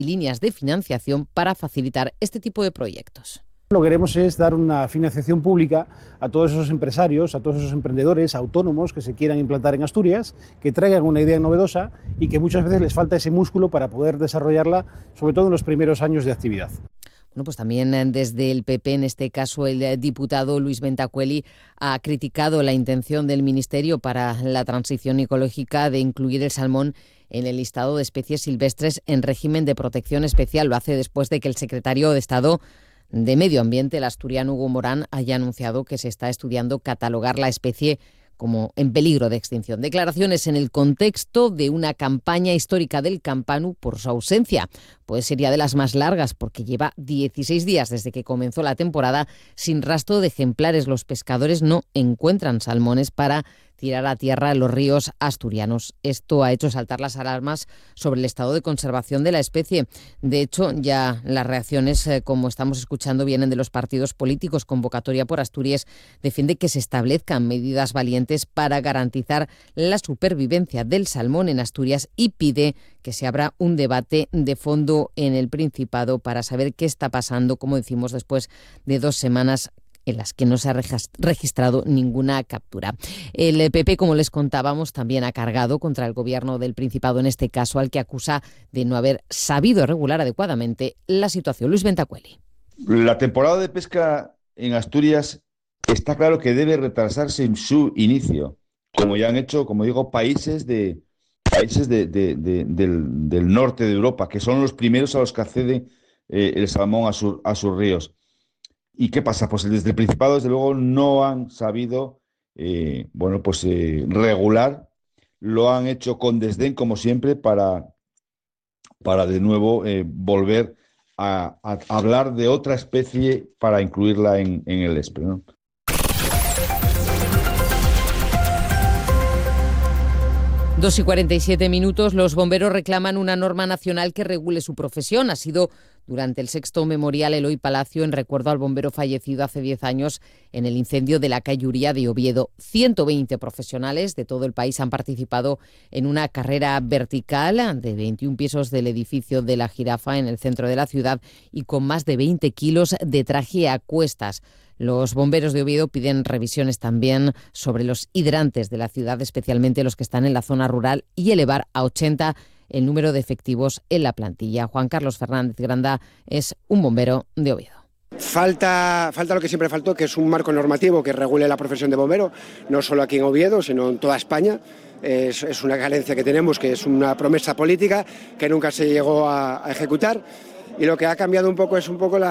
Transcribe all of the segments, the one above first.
y líneas de financiación para facilitar este tipo de proyectos. Lo que queremos es dar una financiación pública a todos esos empresarios, a todos esos emprendedores autónomos que se quieran implantar en Asturias, que traigan una idea novedosa y que muchas veces les falta ese músculo para poder desarrollarla, sobre todo en los primeros años de actividad. Bueno, pues también desde el PP, en este caso el diputado Luis Bentacueli, ha criticado la intención del Ministerio para la Transición Ecológica de incluir el salmón en el listado de especies silvestres en régimen de protección especial. Lo hace después de que el secretario de Estado de Medio Ambiente, el asturiano Hugo Morán, haya anunciado que se está estudiando catalogar la especie como en peligro de extinción. Declaraciones en el contexto de una campaña histórica del Campanu por su ausencia. Pues sería de las más largas porque lleva 16 días desde que comenzó la temporada sin rastro de ejemplares. Los pescadores no encuentran salmones para tirar a tierra en los ríos asturianos. Esto ha hecho saltar las alarmas sobre el estado de conservación de la especie. De hecho, ya las reacciones, como estamos escuchando, vienen de los partidos políticos. Convocatoria por Asturias defiende que se establezcan medidas valientes para garantizar la supervivencia del salmón en Asturias y pide que se abra un debate de fondo en el Principado para saber qué está pasando, como decimos, después de 2 semanas en las que no se ha registrado ninguna captura. El PP, como les contábamos, también ha cargado contra el gobierno del Principado, en este caso, al que acusa de no haber sabido regular adecuadamente la situación. Luis Bentacueli. La temporada de pesca en Asturias está claro que debe retrasarse en su inicio, como ya han hecho, como digo, países del norte de Europa, que son los primeros a los que accede el salmón a sus ríos. ¿Y qué pasa? Pues desde el Principado, desde luego, no han sabido regular. Lo han hecho con desdén, como siempre, para de nuevo volver a hablar de otra especie para incluirla en el ESPRE, ¿no? Dos y 47 minutos, los bomberos reclaman una norma nacional que regule su profesión. Ha sido durante el 6º Memorial Eloy Palacio en recuerdo al bombero fallecido hace 10 años en el incendio de la calle Uría de Oviedo. 120 profesionales de todo el país han participado en una carrera vertical de 21 pisos del edificio de la Jirafa en el centro de la ciudad y con más de 20 kilos de traje a cuestas. Los bomberos de Oviedo piden revisiones también sobre los hidrantes de la ciudad, especialmente los que están en la zona rural, y elevar a 80 el número de efectivos en la plantilla. Juan Carlos Fernández Granda es un bombero de Oviedo. Falta lo que siempre faltó, que es un marco normativo que regule la profesión de bombero, no solo aquí en Oviedo, sino en toda España. Es una carencia que tenemos, que es una promesa política que nunca se llegó a ejecutar. Y lo que ha cambiado un poco es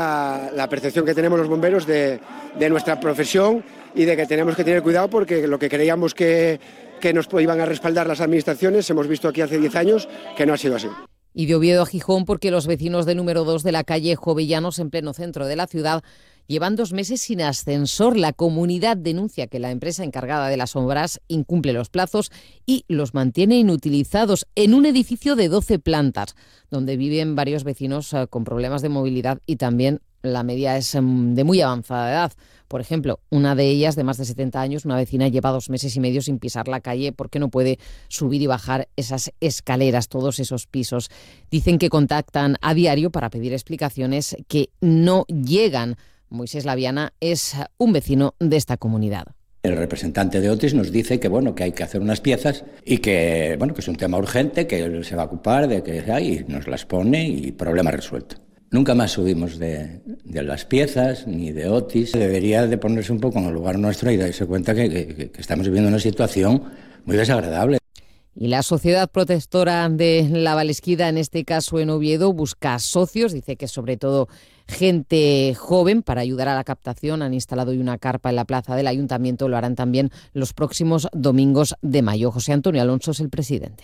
la percepción que tenemos los bomberos de nuestra profesión y de que tenemos que tener cuidado, porque lo que creíamos que nos iban a respaldar las administraciones, hemos visto aquí hace 10 años que no ha sido así. Y de Oviedo a Gijón, porque los vecinos del número 2 de la calle Jovellanos, en pleno centro de la ciudad, llevan 2 meses sin ascensor. La comunidad denuncia que la empresa encargada de las obras incumple los plazos y los mantiene inutilizados en un edificio de 12 plantas, donde viven varios vecinos con problemas de movilidad y también la media es de muy avanzada edad. Por ejemplo, una de ellas, de más de 70 años, una vecina, lleva 2 meses y medio sin pisar la calle porque no puede subir y bajar esas escaleras, todos esos pisos. Dicen que contactan a diario para pedir explicaciones que no llegan. Moisés Laviana es un vecino de esta comunidad. El representante de Otis nos dice que hay que hacer unas piezas y que es un tema urgente, que él se va a ocupar de que hay, y nos las pone y problema resuelto. Nunca más subimos de las piezas ni de Otis. Debería de ponerse un poco en el lugar nuestro y darse cuenta que estamos viviendo una situación muy desagradable. Y la Sociedad Protectora de la Valesquida, en este caso en Oviedo, busca socios. Dice que sobre todo gente joven para ayudar a la captación. Han instalado hoy una carpa en la plaza del Ayuntamiento. Lo harán también los próximos domingos de mayo. José Antonio Alonso es el presidente.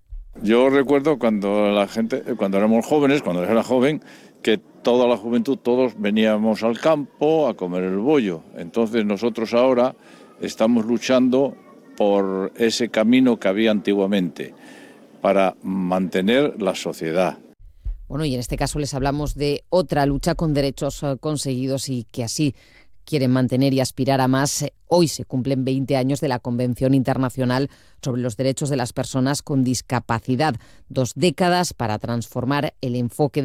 Yo recuerdo cuando éramos jóvenes, cuando era joven, que toda la juventud, todos veníamos al campo a comer el bollo. Entonces nosotros ahora estamos luchando por ese camino que había antiguamente, para mantener la sociedad. Bueno, y en este caso les hablamos de otra lucha con derechos conseguidos y que así quieren mantener y aspirar a más. Hoy se cumplen 20 años de la Convención Internacional sobre los Derechos de las Personas con Discapacidad. 2 décadas para transformar el enfoque